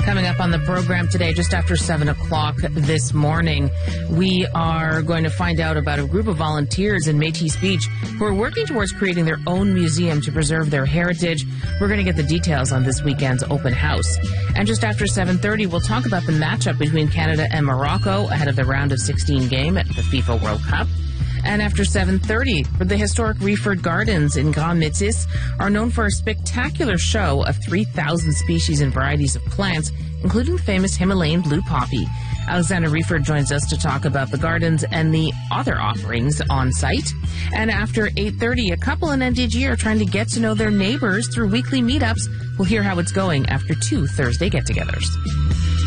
Coming up on the program today, just after 7 o'clock this morning, we are going to find out about a group of volunteers in Métis Beach who are working towards creating their own museum to preserve their heritage. We're going to get the details on this weekend's open house. And just after 7:30, we'll talk about the matchup between Canada and Morocco ahead of the round of 16 game at the FIFA World Cup. And after 7:30, the historic Reeford Gardens in Grand Métis are known for a spectacular show of 3,000 species and varieties of plants, including the famous Himalayan blue poppy. Alexander Reeford joins us to talk about the gardens and the other offerings on site. And after 8:30, a couple in NDG are trying to get to know their neighbors through weekly meetups. We'll hear how it's going after 2 Thursday get-togethers.